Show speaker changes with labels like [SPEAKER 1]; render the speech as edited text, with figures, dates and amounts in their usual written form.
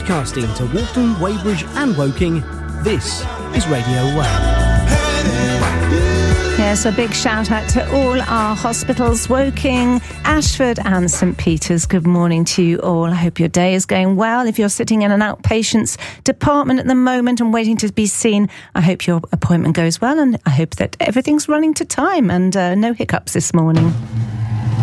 [SPEAKER 1] Broadcasting to Walton, Weybridge and Woking, this is Radio 1.
[SPEAKER 2] Yes, a big shout out to all our hospitals, Woking, Ashford and St Peter's. Good morning to you all. I hope your day is going well. If you're sitting in an outpatients department at the moment and waiting to be seen, I hope your appointment goes well, and I hope that everything's running to time and no hiccups this morning.